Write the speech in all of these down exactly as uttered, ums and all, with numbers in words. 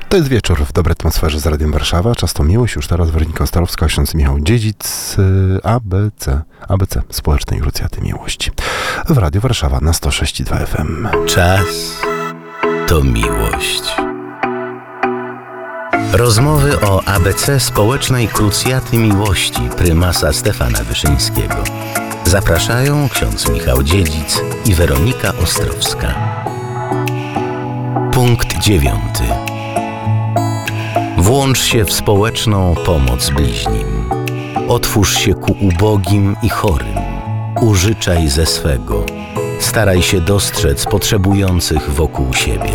To jest wieczór w dobrej atmosferze z Radiem Warszawa. Czas to miłość. Już teraz Weronika Ostarowska, ksiądz Michał Dziedzic, A B C, A B C, Społecznej Krucjaty Miłości. W Radiu Warszawa na sto sześć i dwa F M. Czas to miłość. Rozmowy o A B C Społecznej Krucjaty Miłości prymasa Stefana Wyszyńskiego. Zapraszają ksiądz Michał Dziedzic i Weronika Ostrowska. Punkt dziewiąty. Włącz się w społeczną pomoc bliźnim. Otwórz się ku ubogim i chorym. Użyczaj ze swego. Staraj się dostrzec potrzebujących wokół siebie.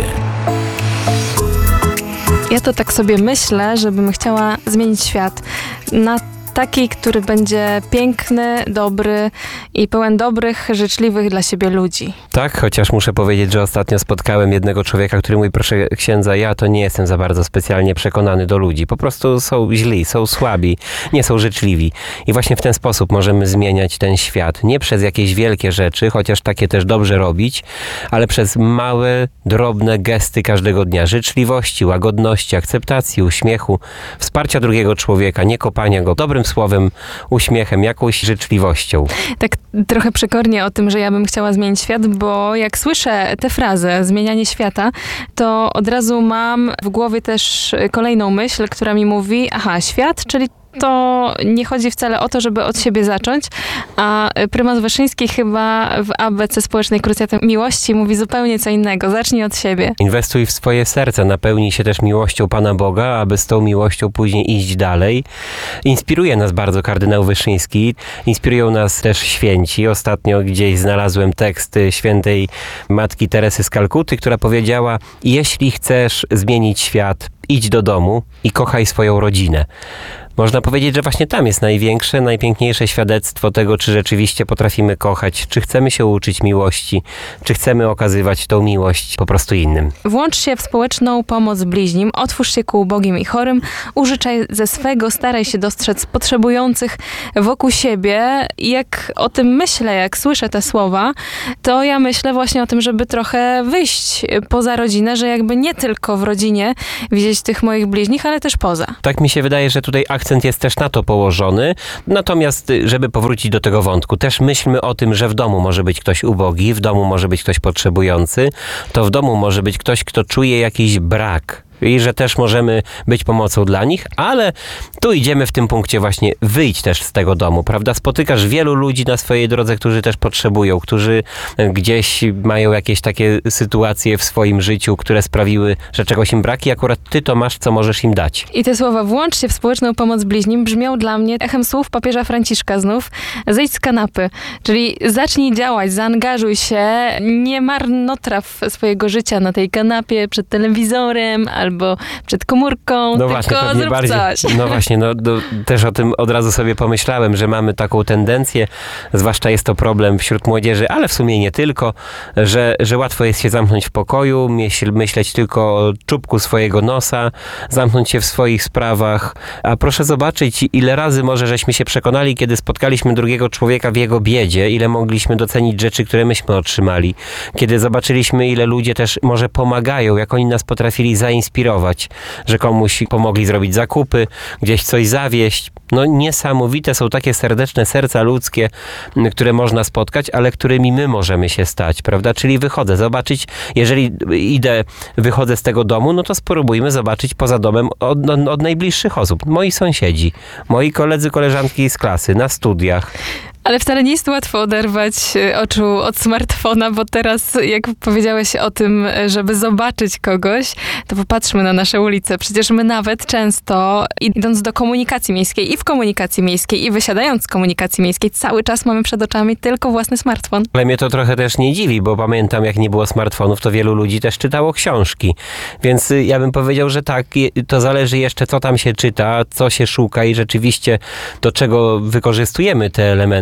Ja to tak sobie myślę, żebym chciała zmienić świat na taki, który będzie piękny, dobry i pełen dobrych, życzliwych dla siebie ludzi. Tak, chociaż muszę powiedzieć, że ostatnio spotkałem jednego człowieka, który mówi: proszę księdza, ja to nie jestem za bardzo specjalnie przekonany do ludzi. Po prostu są źli, są słabi, nie są życzliwi. I właśnie w ten sposób możemy zmieniać ten świat. Nie przez jakieś wielkie rzeczy, chociaż takie też dobrze robić, ale przez małe, drobne gesty każdego dnia. Życzliwości, łagodności, akceptacji, uśmiechu, wsparcia drugiego człowieka, nie kopania go dobrym słowem, uśmiechem, jakąś życzliwością. Tak trochę przekornie o tym, że ja bym chciała zmienić świat, bo jak słyszę tę frazę, zmienianie świata, to od razu mam w głowie też kolejną myśl, która mi mówi: aha, świat, czyli to nie chodzi wcale o to, żeby od siebie zacząć, a prymas Wyszyński chyba w A B C Społecznej Krucjaty Miłości mówi zupełnie co innego. Zacznij od siebie. Inwestuj w swoje serce, napełnij się też miłością Pana Boga, aby z tą miłością później iść dalej. Inspiruje nas bardzo kardynał Wyszyński, inspirują nas też święci. Ostatnio gdzieś znalazłem teksty świętej Matki Teresy z Kalkuty, która powiedziała: jeśli chcesz zmienić świat, idź do domu i kochaj swoją rodzinę. Można powiedzieć, że właśnie tam jest największe, najpiękniejsze świadectwo tego, czy rzeczywiście potrafimy kochać, czy chcemy się uczyć miłości, czy chcemy okazywać tą miłość po prostu innym. Włącz się w społeczną pomoc bliźnim, otwórz się ku ubogim i chorym, użyczaj ze swego, staraj się dostrzec potrzebujących wokół siebie. I jak o tym myślę, jak słyszę te słowa, to ja myślę właśnie o tym, żeby trochę wyjść poza rodzinę, że jakby nie tylko w rodzinie widzieć tych moich bliźnich, ale też poza. Tak mi się wydaje, że tutaj akcent jest też na to położony. Natomiast, żeby powrócić do tego wątku, też myślmy o tym, że w domu może być ktoś ubogi, w domu może być ktoś potrzebujący, to w domu może być ktoś, kto czuje jakiś brak. I że też możemy być pomocą dla nich, ale tu idziemy w tym punkcie właśnie, wyjdź też z tego domu, prawda? Spotykasz wielu ludzi na swojej drodze, którzy też potrzebują, którzy gdzieś mają jakieś takie sytuacje w swoim życiu, które sprawiły, że czegoś im brak i akurat ty to masz, co możesz im dać. I te słowa włącz się w społeczną pomoc bliźnim brzmią dla mnie echem słów papieża Franciszka znów: zejdź z kanapy, czyli zacznij działać, zaangażuj się, nie marnotraw swojego życia na tej kanapie przed telewizorem albo przed komórką, no właśnie, tylko zrób bardziej, coś. No właśnie, no, do, też o tym od razu sobie pomyślałem, że mamy taką tendencję, zwłaszcza jest to problem wśród młodzieży, ale w sumie nie tylko, że, że łatwo jest się zamknąć w pokoju, myśl, myśleć tylko o czubku swojego nosa, zamknąć się w swoich sprawach, a proszę zobaczyć, ile razy może żeśmy się przekonali, kiedy spotkaliśmy drugiego człowieka w jego biedzie, ile mogliśmy docenić rzeczy, które myśmy otrzymali, kiedy zobaczyliśmy, ile ludzie też może pomagają, jak oni nas potrafili zainspirować, że komuś pomogli zrobić zakupy, gdzieś coś zawieźć. No niesamowite są takie serdeczne serca ludzkie, które można spotkać, ale którymi my możemy się stać, prawda? Czyli wychodzę, zobaczyć, jeżeli idę, wychodzę z tego domu, no to spróbujmy zobaczyć poza domem od, od, od najbliższych osób. Moi sąsiedzi, moi koledzy, koleżanki z klasy, na studiach. Ale wcale nie jest łatwo oderwać oczu od smartfona, bo teraz, jak powiedziałeś o tym, żeby zobaczyć kogoś, to popatrzmy na nasze ulice. Przecież my nawet często, idąc do komunikacji miejskiej i w komunikacji miejskiej i wysiadając z komunikacji miejskiej, cały czas mamy przed oczami tylko własny smartfon. Ale mnie to trochę też nie dziwi, bo pamiętam, jak nie było smartfonów, to wielu ludzi też czytało książki. Więc ja bym powiedział, że tak, to zależy jeszcze, co tam się czyta, co się szuka i rzeczywiście do czego wykorzystujemy te elementy.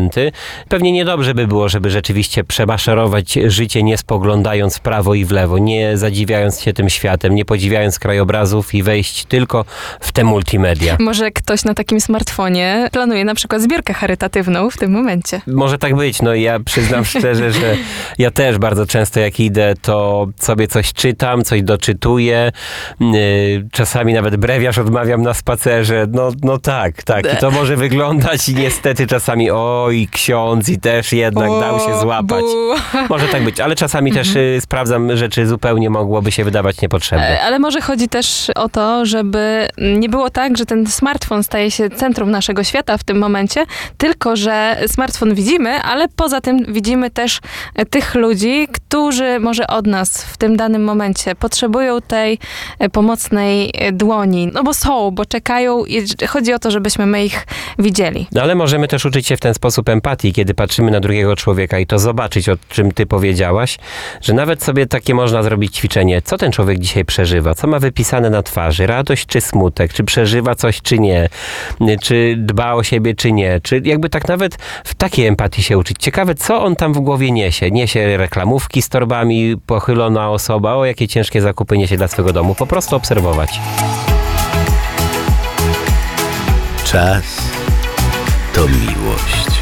momenty. Pewnie niedobrze by było, żeby rzeczywiście przemaszerować życie nie spoglądając w prawo i w lewo, nie zadziwiając się tym światem, nie podziwiając krajobrazów i wejść tylko w te multimedia. Może ktoś na takim smartfonie planuje na przykład zbiórkę charytatywną w tym momencie. Może tak być. No ja przyznam szczerze, że ja też bardzo często jak idę, to sobie coś czytam, coś doczytuję. Yy, czasami nawet brewiarz odmawiam na spacerze. No, no tak, tak. I to może wyglądać i niestety czasami oj, ksiądz i też jednak O, dał się złapać. bu. Może tak być, ale czasami też Mhm. y, sprawdzam rzeczy zupełnie mogłoby się wydawać niepotrzebne. E, Ale może chodzi też o to, żeby nie było tak, że ten smartfon staje się centrum naszego świata w tym momencie, tylko że smartfon widzimy, ale poza tym widzimy też e, tych ludzi, którzy może od nas w tym danym momencie potrzebują tej e, pomocnej e, dłoni. No bo są, bo czekają i chodzi o to, żebyśmy my ich widzieli. No ale możemy też uczyć się w ten sposób empatii, kiedy patrzymy na drugiego człowieka i to zobaczyć, o czym ty powiedziałaś, że nawet sobie takie można zrobić ćwiczenie. Co ten człowiek dzisiaj przeżywa? Co ma wypisane na twarzy? Radość czy smutek? Czy przeżywa coś, czy nie? Czy dba o siebie, czy nie? Czy jakby tak nawet w takiej empatii się uczyć. Ciekawe, co on tam w głowie niesie. Niesie reklamówki z torbami, pochylona osoba, o jakie ciężkie zakupy niesie dla swego domu. Po prostu obserwować. Czas to miłość.